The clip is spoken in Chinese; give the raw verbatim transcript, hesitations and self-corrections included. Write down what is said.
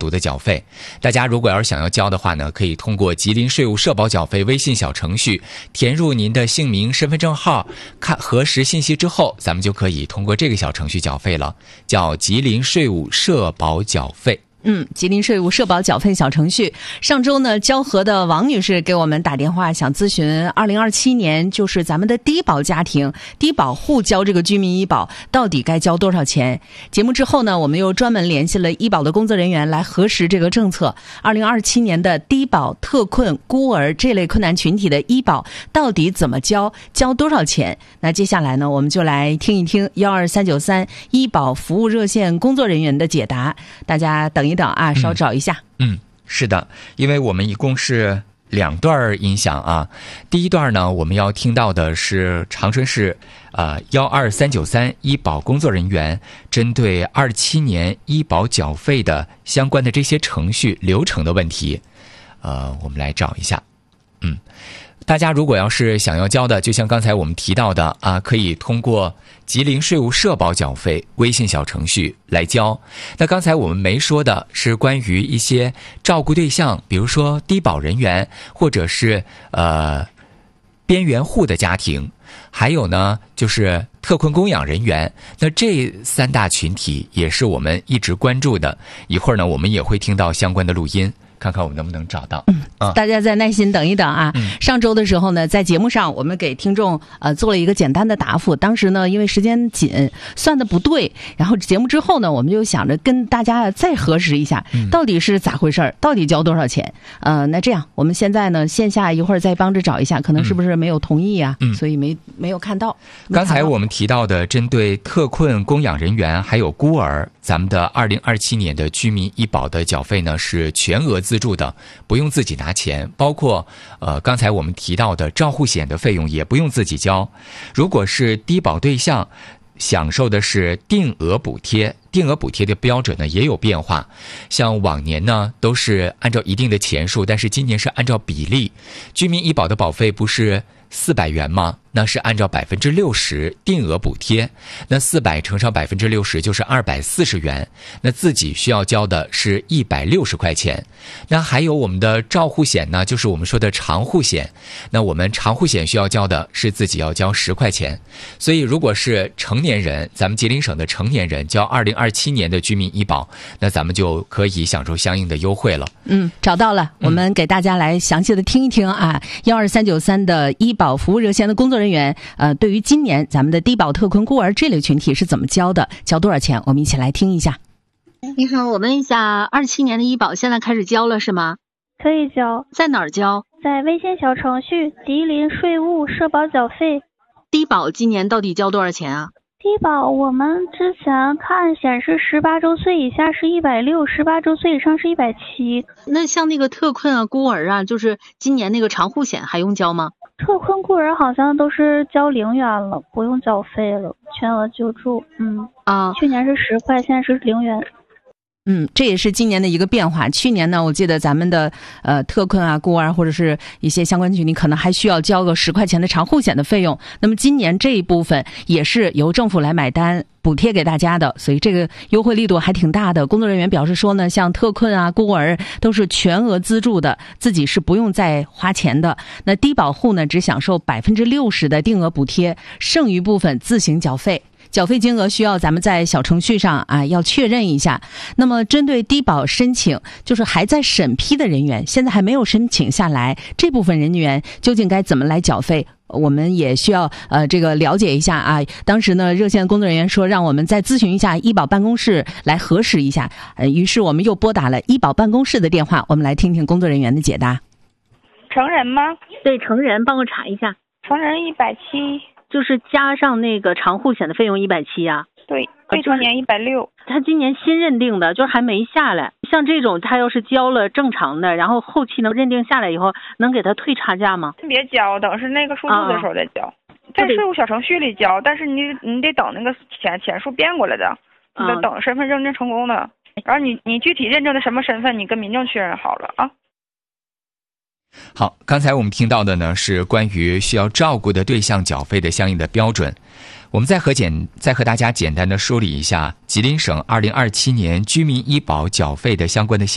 的缴费。大家如果要是想要交的话呢，可以通过吉林税务社保缴费微信小程序填入您的姓名、身份证号，看核实信息之后，咱们就可以通过这个小程序缴费了，叫吉林税务社保缴费。 嗯，吉林税务社保缴费小程序。上周呢，蛟河的王女士给我们打电话，想咨询二零二七年就是咱们的低保家庭、低保户交这个居民医保到底该交多少钱。节目之后呢，我们又专门联系了医保的工作人员来核实这个政策。二零二七年的低保、特困、孤儿这类困难群体的医保到底怎么交，交多少钱？那接下来呢，我们就来听一听幺二三九三医保服务热线工作人员的解答。大家等一等啊，稍找一下。 嗯，嗯是的，因为我们一共是两段音响啊。第一段呢，我们要听到的是长春市呃幺二三九三医保工作人员针对二七年医保缴费的相关的这些程序流程的问题。呃，我们来找一下。嗯。大家如果要是想要交的，就像刚才我们提到的啊，可以通过吉林税务社保缴费微信小程序来交。那刚才我们没说的是关于一些照顾对象，比如说低保人员或者是呃边缘户的家庭，还有呢就是特困供养人员。那这三大群体也是我们一直关注的，一会儿呢我们也会听到相关的录音，看看我们能不能找到。 嗯，啊、大家再耐心等一等啊。嗯、上周的时候呢，在节目上我们给听众呃做了一个简单的答复。当时呢，因为时间紧，算的不对，然后节目之后呢，我们就想着跟大家再核实一下，到底是咋回事儿，到底交多少钱？呃，那这样我们现在呢，线下一会儿再帮着找一下，可能是不是没有同意啊？嗯、所以没没有看到。 刚才我们提到的，针对特困供养人员还有孤儿，咱们的二零二七年的居民医保的缴费呢是全额资助的，不用自己拿钱，包括呃刚才我们提到的照护险的费用也不用自己交。如果是低保对象，享受的是定额补贴，定额补贴的标准呢也有变化，像往年呢都是按照一定的钱数，但是今年是按照比例。居民医保的保费不是四百元吗？那是按照百分之六十定额补贴，那四百乘上百分之六十就是二百四十元，那自己需要交的是一百六十块钱。那还有我们的照护险呢，就是我们说的长护险，那我们长护险需要交的是自己要交十块钱。所以如果是成年人，咱们吉林省的成年人交二零二七年的居民医保，那咱们就可以享受相应的优惠了。 嗯，找到了，我们给大家来详细的听一听啊。幺二三九三的医保服务热线的工作人员，呃，对于今年咱们的低保、特困、孤儿这类群体是怎么交的，交多少钱？我们一起来听一下。 你好，我问一下，二七年的医保现在开始交了是吗？ 可以交。 在哪儿交？ 在微信小程序吉林税务社保缴费。 低保今年到底交多少钱啊？ 低保我们之前看显示十八周岁以下是一百六十，十八周岁以上是一百七。 那像那个特困啊、孤儿啊，就是今年那个长护险还用交吗？ 特困孤儿好像都是交零元了，不用缴费了，全额救助。嗯啊， 去年是十块，现在是零元。 嗯，这也是今年的一个变化。去年呢，我记得咱们的呃特困啊、孤儿或者是一些相关群体，可能还需要交个十块钱的长护险的费用。那么今年这一部分也是由政府来买单，补贴给大家的，所以这个优惠力度还挺大的。工作人员表示说呢，像特困啊、孤儿都是全额资助的，自己是不用再花钱的。那低保户呢，只享受百分之六十的定额补贴，剩余部分自行缴费。缴费金额需要咱们在小程序上啊要确认一下。那么针对低保申请就是还在审批的人员，现在还没有申请下来，这部分人员究竟该怎么来缴费？我们也需要呃这个了解一下啊。当时呢，热线工作人员说让我们再咨询一下医保办公室来核实一下。呃，于是我们又拨打了医保办公室的电话，我们来听听工作人员的解答。 成人吗？ 对，成人，帮我查一下。 成人一百七。 就是加上那个长护险的费用一百七啊。 对，未成年一百六。 他今年新认定的，就是还没下来。像这种他要是交了正常的，然后后期能认定下来以后，能给他退差价吗？ 别交，等是那个数字的时候再交。啊、在税务小程序里交，但是你你得等那个钱钱数变过来的，你得等身份认证成功的。然后你你具体认证的什么身份，你跟民政确认好了啊。 好，刚才我们听到的呢是关于需要照顾的对象缴费的相应的标准。我们再和简再和大家简单的梳理一下吉林省二零二七年居民医保缴费的相关的信息。